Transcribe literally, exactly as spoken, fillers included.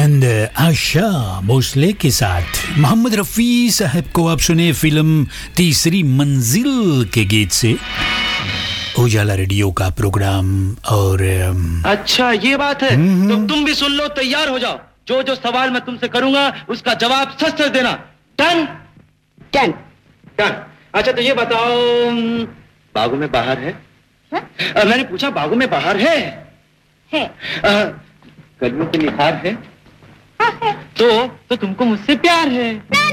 And Asha Bhosle के साथ मोहम्मद रफ़ी साहब को आप सुने फिल्म तीसरी मंजिल के गीत से उजाला रेडियो का प्रोग्राम। और अच्छा ये बात है, तो तुम भी सुन लो, तैयार हो जाओ। जो जो सवाल मैं तुमसे करूंगा उसका जवाब सच सच देना। Done done done. अच्छा तो ये बताओ, बागों में बाहर है? है? आ, मैंने पूछा बागों में बाहर है? है। कलियों पे निखार है? हाँ है। तो तो तुमको मुझसे प्यार है?